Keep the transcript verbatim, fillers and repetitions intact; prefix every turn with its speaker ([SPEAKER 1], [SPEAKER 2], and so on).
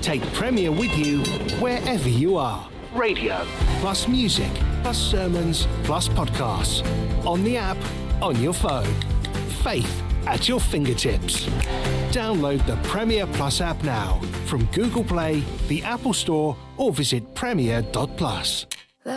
[SPEAKER 1] Take Premier with you wherever you are. Radio, plus music, plus sermons, plus podcasts. On the app, on your phone. Faith at your fingertips. Download the Premier Plus app now from Google Play, the Apple Store, or visit premier dot plus.